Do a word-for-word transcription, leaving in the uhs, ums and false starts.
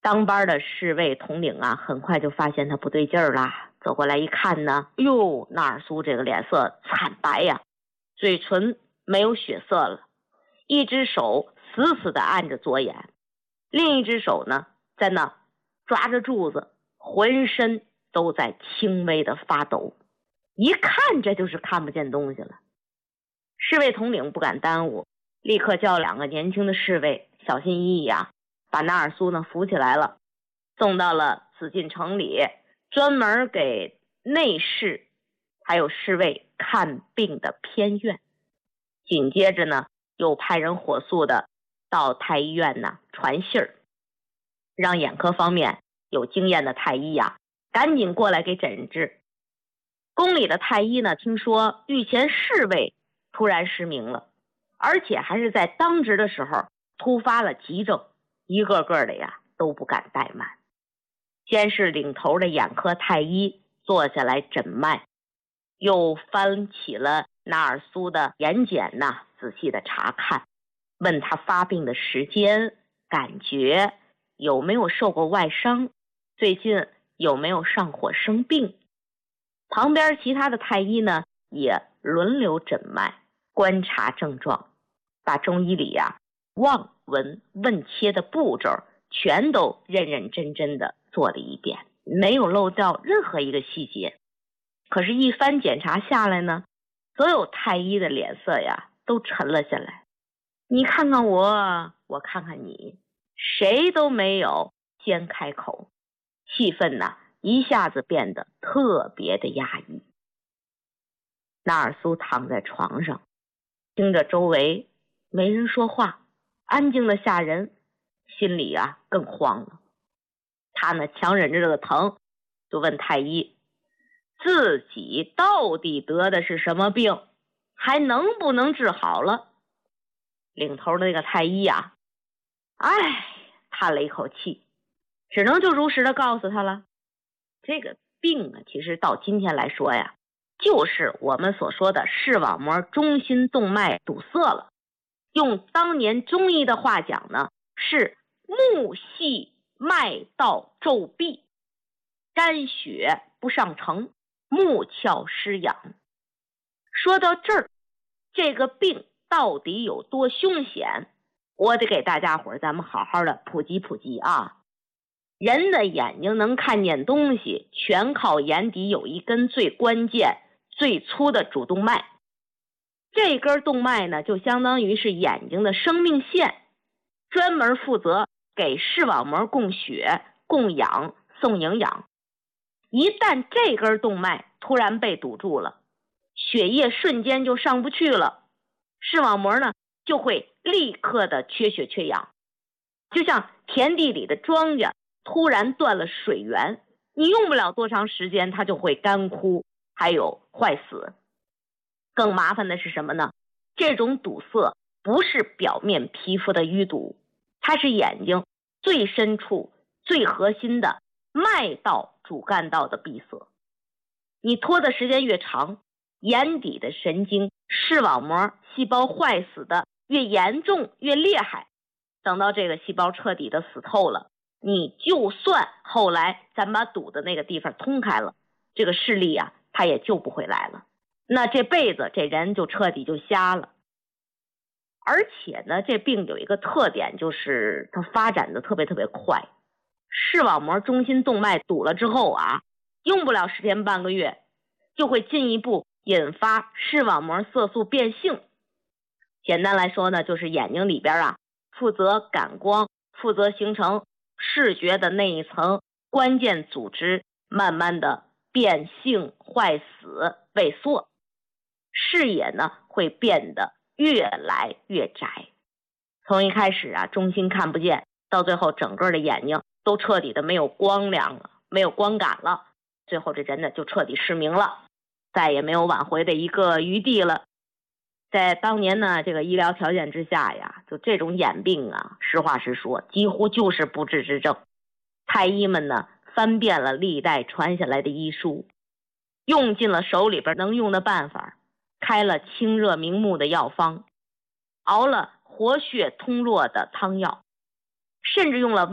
当班的侍卫统领啊，很快就发现他不对劲儿啦，走过来一看呢，哟，纳尔苏这个脸色惨白呀，嘴唇没有血色了，一只手死死地按着左眼，另一只手呢在那抓着柱子，浑身都在轻微的发抖，一看这就是看不见东西了。侍卫统领不敢耽误，立刻叫两个年轻的侍卫小心翼翼呀，把纳尔苏呢扶起来了，送到了紫禁城里专门给内侍还有侍卫看病的偏院。紧接着呢，又派人火速的到太医院呢传信儿，让眼科方面有经验的太医呀，赶紧过来给诊治。宫里的太医呢，听说御前侍卫突然失明了，而且还是在当值的时候突发了急症，一个个的呀都不敢怠慢。先是领头的眼科太医坐下来诊脉，又翻起了纳尔苏的眼睑呐，仔细的查看，问他发病的时间、感觉，有没有受过外伤，最近有没有上火生病。旁边其他的太医呢，也轮流诊脉，观察症状，把中医里呀、啊、望闻问切的步骤全都认认真真的做了一遍，没有漏掉任何一个细节。可是一番检查下来呢，所有太医的脸色呀都沉了下来，你看看我，我看看你，谁都没有先开口，气氛呢一下子变得特别的压抑。纳尔苏躺在床上，听着周围没人说话，安静的吓人，心里啊更慌了。他呢强忍着这个疼，就问太医，自己到底得的是什么病，还能不能治好了？领头的那个太医啊，哎，叹了一口气，只能就如实的告诉他了，这个病啊，其实到今天来说呀，就是我们所说的视网膜中心动脉堵塞了。用当年中医的话讲呢，是目细脉道骤闭，沾血不上承，目窍失养。说到这儿，这个病到底有多凶险，我得给大家伙儿咱们好好的普及普及啊。人的眼睛能看见东西，全靠眼底有一根最关键最粗的主动脉，这根动脉呢就相当于是眼睛的生命线，专门负责给视网膜供血供氧送营养。一旦这根动脉突然被堵住了，血液瞬间就上不去了，视网膜呢就会立刻的缺血缺氧，就像田地里的庄稼突然断了水源，你用不了多长时间它就会干枯还有坏死。更麻烦的是什么呢？这种堵塞不是表面皮肤的淤堵，它是眼睛最深处最核心的脉道主干道的闭塞。你拖的时间越长，眼底的神经视网膜细胞坏死的越严重越厉害，等到这个细胞彻底的死透了，你就算后来咱把堵的那个地方通开了，这个视力啊它也救不回来了，那这辈子这人就彻底就瞎了。而且呢，这病有一个特点，就是它发展的特别特别快。视网膜中心动脉堵了之后啊，用不了十天半个月，就会进一步引发视网膜色素变性。简单来说呢，就是眼睛里边啊，负责感光、负责形成视觉的那一层关键组织，慢慢的变性、坏死、萎缩，视野呢会变得越来越窄。从一开始啊，中心看不见，到最后整个的眼睛都彻底的没有光亮了，没有光感了，最后这人呢就彻底失明了，再也没有挽回的一个余地了。在当年呢这个医疗条件之下呀，就这种眼病啊，实话实说几乎就是不治之症。太医们呢翻遍了历代传下来的医书，用尽了手里边能用的办法，开了清热明目的药方，熬了活血通络的汤药，甚至用了